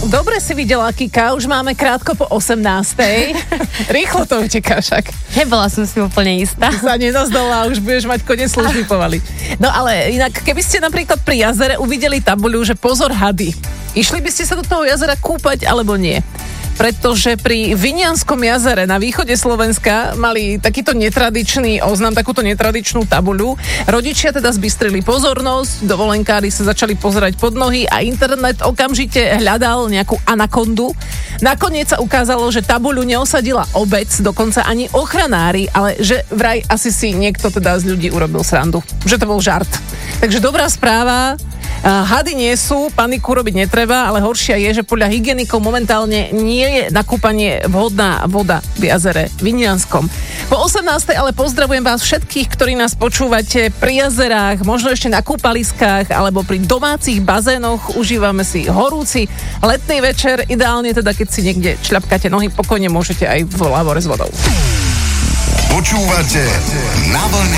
Dobre si videla, Kika, už máme krátko po 18:00. Rýchlo to uteká však. Nebola som si úplne istá. Sa nenazdala, už budeš mať koniec služby pomaly. No ale inak, keby ste napríklad pri jazere uvideli tabuľu, že pozor hady, išli by ste sa do toho jazera kúpať alebo nie? Pretože pri Vinianskom jazere na východe Slovenska mali takýto netradičný oznam, takúto netradičnú tabuľu. Rodičia teda zbystrili pozornosť, dovolenkári sa začali pozerať pod nohy a internet okamžite hľadal nejakú anakondu. Nakoniec sa ukázalo, že tabuľu neosadila obec, dokonca ani ochranári, ale že vraj asi si niekto teda z ľudí urobil srandu. Že to bol žart. Takže dobrá správa. Hady nie sú, paniku robiť netreba, ale horšia je, že podľa hygienikov momentálne nie je na kúpanie vhodná voda v jazere Vinianskom. Po 18:00 ale pozdravujem vás všetkých, ktorí nás počúvate pri jazerách, možno ešte na kúpaliskách alebo pri domácich bazénoch. Užívame si horúci letný večer, ideálne teda, keď si niekde šľapkáte nohy, pokojne môžete aj v lavore s vodou. Počúvate Na vlne